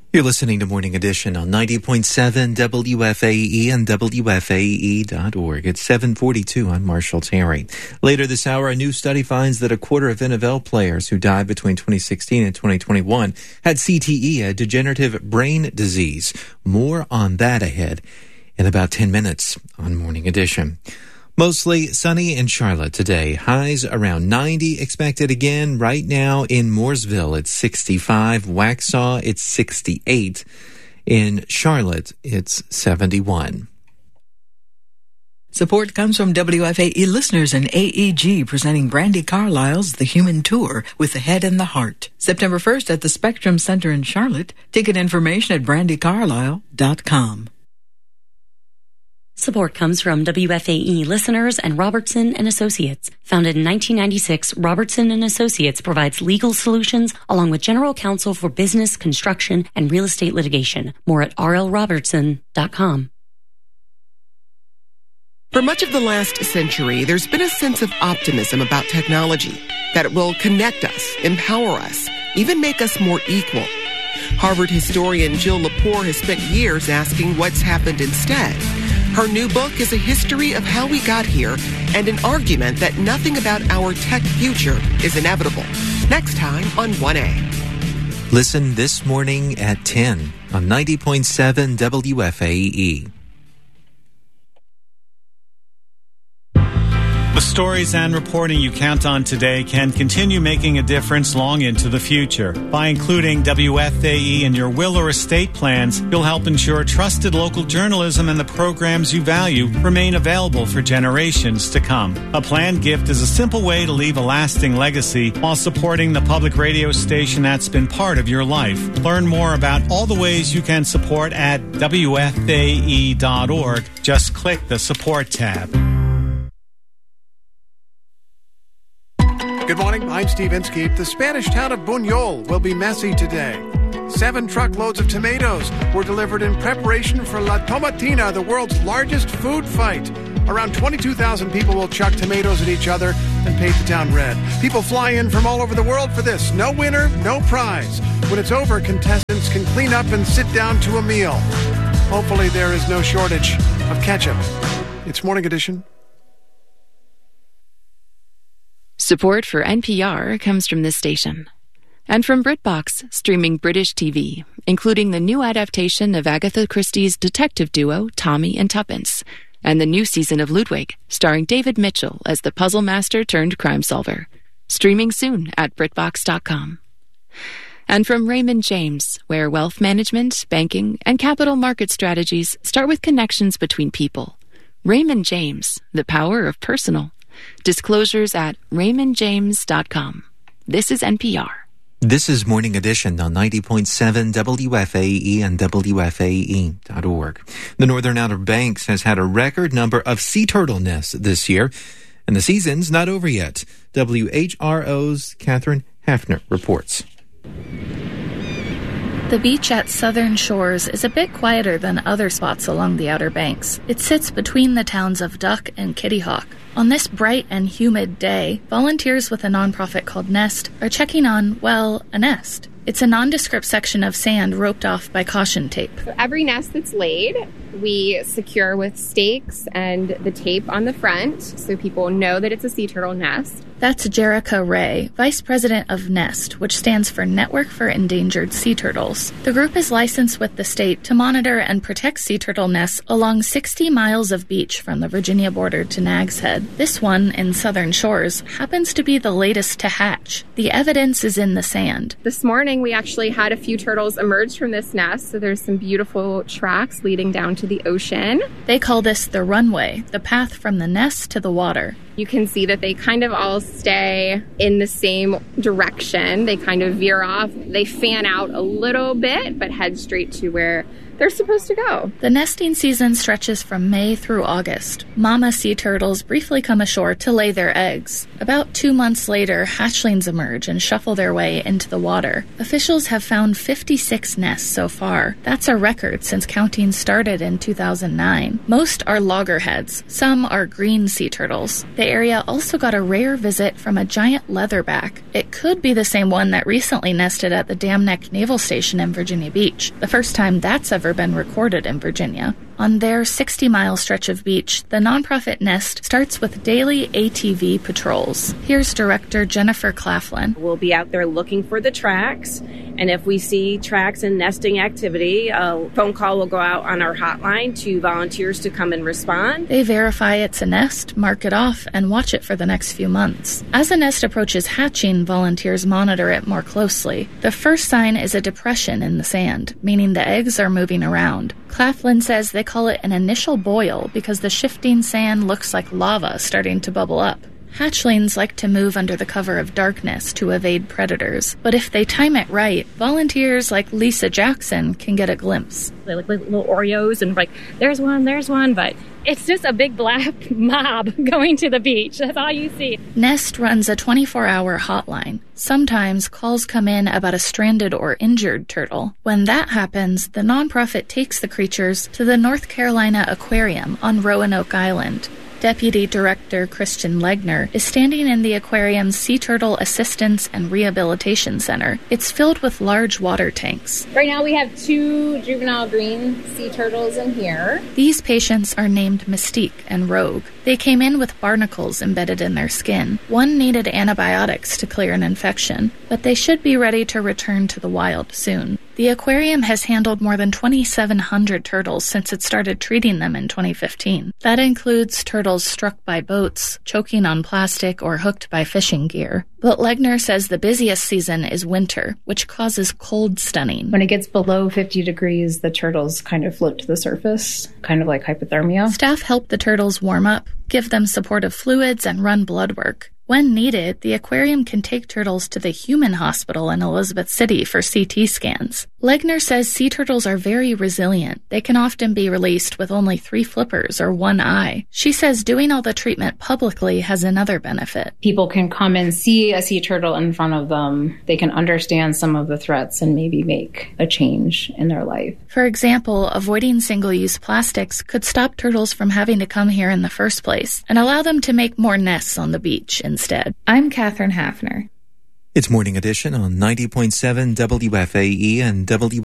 You're listening to Morning Edition on 90.7 WFAE and WFAE.org. It's 7:42. I'm Marshall Terry. Later this hour, a new study finds that a quarter of NFL players who died between 2016 and 2021 had CTE, a degenerative brain disease. More on that ahead in about 10 minutes on Morning Edition. Mostly sunny in Charlotte today. Highs around 90 expected again. Right now in Mooresville, it's 65. Waxhaw, it's 68. In Charlotte, it's 71. Support comes from WFAE listeners and AEG presenting Brandi Carlile's The Human Tour with the Head and the Heart. September 1st at the Spectrum Center in Charlotte. Ticket information at brandicarlisle.com. Support comes from WFAE listeners and Robertson & Associates. Founded in 1996, Robertson & Associates provides legal solutions along with general counsel for business, construction, and real estate litigation. More at rlrobertson.com. For much of the last century, there's been a sense of optimism about technology, that it will connect us, empower us, even make us more equal. Harvard historian Jill Lepore has spent years asking what's happened instead. Her new book is a history of how we got here and an argument that nothing about our tech future is inevitable. Next time on 1A. Listen this morning at 10 on 90.7 WFAE. The stories and reporting you count on today can continue making a difference long into the future. By including WFAE in your will or estate plans, you'll help ensure trusted local journalism and the programs you value remain available for generations to come. A planned gift is a simple way to leave a lasting legacy while supporting the public radio station that's been part of your life. Learn more about all the ways you can support at WFAE.org. Just click the Support tab. Good morning, I'm Steve Inskeep. The Spanish town of Buñol will be messy today. 7 truckloads of tomatoes were delivered in preparation for La Tomatina, the world's largest food fight. Around 22,000 people will chuck tomatoes at each other and paint the town red. People fly in from all over the world for this. No winner, no prize. When it's over, contestants can clean up and sit down to a meal. Hopefully there is no shortage of ketchup. It's Morning Edition. Support for NPR comes from this station. And from BritBox, streaming British TV, including the new adaptation of Agatha Christie's detective duo, Tommy and Tuppence, and the new season of Ludwig, starring David Mitchell as the puzzle master turned crime solver. Streaming soon at BritBox.com. And from Raymond James, where wealth management, banking, and capital market strategies start with connections between people. Raymond James, the power of personal. Disclosures at raymondjames.com. This is NPR. This is Morning Edition on 90.7 WFAE and WFAE.org. The Northern Outer Banks has had a record number of sea turtle nests this year, and the season's not over yet. WHRO's Catherine Hafner reports. The beach at Southern Shores is a bit quieter than other spots along the Outer Banks. It sits between the towns of Duck and Kitty Hawk. On this bright and humid day, volunteers with a nonprofit called Nest are checking on, well, a nest. It's a nondescript section of sand roped off by caution tape. For every nest that's laid, we secure with stakes and the tape on the front so people know that it's a sea turtle nest. That's Jerica Ray, Vice President of NEST, which stands for Network for Endangered Sea Turtles. The group is licensed with the state to monitor and protect sea turtle nests along 60 miles of beach from the Virginia border to Nags Head. This one, in Southern Shores, happens to be the latest to hatch. The evidence is in the sand. This morning, we actually had a few turtles emerge from this nest, so there's some beautiful tracks leading down to the ocean. They call this the runway, the path from the nest to the water. You can see that they kind of all stay in the same direction. They kind of veer off. They fan out a little bit, but head straight to where they're supposed to go. The nesting season stretches from May through August. Mama sea turtles briefly come ashore to lay their eggs. About 2 months later, hatchlings emerge and shuffle their way into the water. Officials have found 56 nests so far. That's a record since counting started in 2009. Most are loggerheads. Some are green sea turtles. The area also got a rare visit from a giant leatherback. It could be the same one that recently nested at the Dam Neck Naval Station in Virginia Beach, the first time that's ever been recorded in Virginia. On their 60-mile stretch of beach, the nonprofit Nest starts with daily ATV patrols. Here's Director Jennifer Claflin. We'll be out there looking for the tracks, and if we see tracks and nesting activity, a phone call will go out on our hotline to volunteers to come and respond. They verify it's a nest, mark it off, and watch it for the next few months. As a nest approaches hatching, volunteers monitor it more closely. The first sign is a depression in the sand, meaning the eggs are moving around. Claflin says they call it an initial boil because the shifting sand looks like lava starting to bubble up. Hatchlings like to move under the cover of darkness to evade predators, but if they time it right, volunteers like Lisa Jackson can get a glimpse. They look like little Oreos and like, there's one, but it's just a big black mob going to the beach. That's all you see. Nest runs a 24-hour hotline. Sometimes calls come in about a stranded or injured turtle. When that happens, the nonprofit takes the creatures to the North Carolina Aquarium on Roanoke Island. Deputy Director Christian Legner is standing in the aquarium's Sea Turtle Assistance and Rehabilitation Center. It's filled with large water tanks. Right now we have 2 juvenile green sea turtles in here. These patients are named Mystique and Rogue. They came in with barnacles embedded in their skin. One needed antibiotics to clear an infection, but they should be ready to return to the wild soon. The aquarium has handled more than 2,700 turtles since it started treating them in 2015. That includes turtles struck by boats, choking on plastic, or hooked by fishing gear. But Legner says the busiest season is winter, which causes cold stunning. When it gets below 50 degrees, the turtles kind of float to the surface, kind of like hypothermia. Staff help the turtles warm up, give them supportive fluids, and run blood work. When needed, the aquarium can take turtles to the human hospital in Elizabeth City for CT scans. Legner says sea turtles are very resilient. They can often be released with only 3 flippers or 1 eye. She says doing all the treatment publicly has another benefit. People can come and see a sea turtle in front of them. They can understand some of the threats and maybe make a change in their life. For example, avoiding single-use plastics could stop turtles from having to come here in the first place and allow them to make more nests on the beach instead. I'm Catherine Hafner. It's Morning Edition on 90.7 WFAE and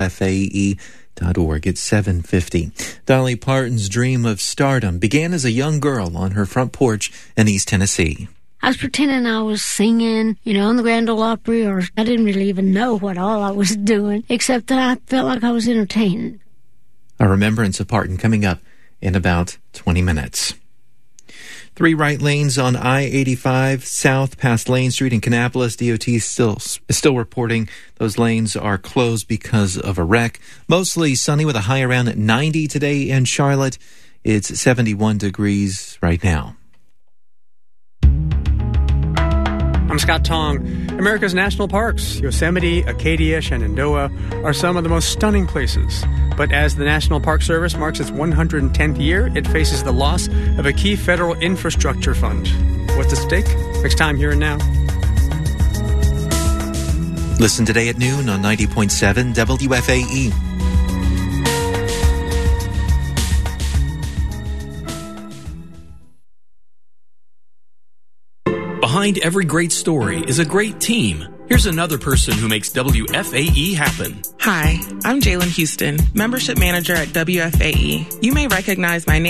WFAE.org. It's 7:50. Dolly Parton's dream of stardom began as a young girl on her front porch in East Tennessee. I was pretending I was singing, on the Grand Ole Opry, or I didn't really even know what all I was doing, except that I felt like I was entertaining. A remembrance of Parton coming up in about 20 minutes. 3 right lanes on I-85 south past Lane Street in Kannapolis. DOT is still reporting those lanes are closed because of a wreck. Mostly sunny with a high around 90 today in Charlotte. It's 71 degrees right now. I'm Scott Tong. America's national parks, Yosemite, Acadia, Shenandoah, are some of the most stunning places. But as the National Park Service marks its 110th year, it faces the loss of a key federal infrastructure fund. What's at stake? Next time, Here and Now. Listen today at noon on 90.7 WFAE. Behind every great story is a great team. Here's another person who makes WFAE happen. Hi, I'm Jalen Houston, membership manager at WFAE. You may recognize my name